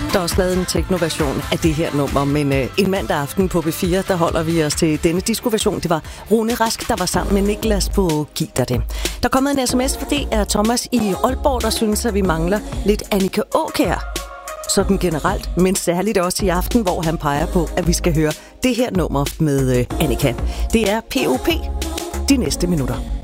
Der er også lavet en techno-version af det her nummer, men en mandag aften på B4, der holder vi os til denne disco-version. Det var Rune Rask, der var sammen med Niklas på Giv dig det. Der er kommet en sms, for det er Thomas i Aalborg, der synes, at vi mangler lidt Annika Aakjær. Sådan generelt, men særligt også i aften, hvor han peger på, at vi skal høre det her nummer med Annika. Det er POP de næste minutter.